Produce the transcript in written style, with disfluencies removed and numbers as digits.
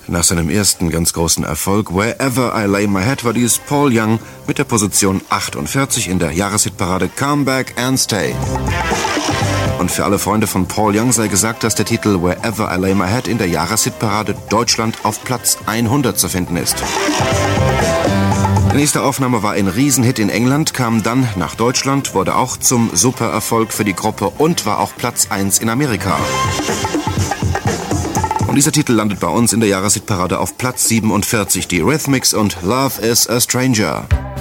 Nach seinem ersten ganz großen Erfolg Wherever I Lay My Head war dies Paul Young mit der Position 48 in der Jahreshitparade Come Back and Stay. Und für alle Freunde von Paul Young sei gesagt, dass der Titel Wherever I Lay My Head in der Jahreshitparade Deutschland auf Platz 100 zu finden ist. Die nächste Aufnahme war ein Riesenhit in England, kam dann nach Deutschland, wurde auch zum Supererfolg für die Gruppe und war auch Platz 1 in Amerika. Und dieser Titel landet bei uns in der Jahreshitparade auf Platz 47, die Rhythmics und Love is a Stranger.